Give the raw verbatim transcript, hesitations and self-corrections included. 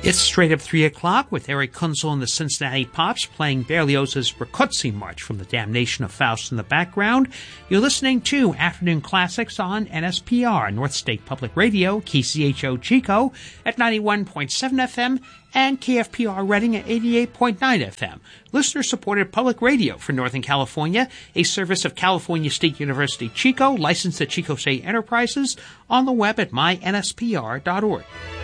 It's straight up three o'clock with Eric Kunzel and the Cincinnati Pops playing Berlioz's Rakutsi March from The Damnation of Faust in the background. You're listening to Afternoon Classics on N S P R, North State Public Radio, K C H O Chico at ninety-one point seven F M and K F P R Reading at eighty-eight point nine F M. Listener-supported public radio for Northern California, a service of California State University Chico, licensed at Chico State Enterprises, on the web at my N S P R dot org.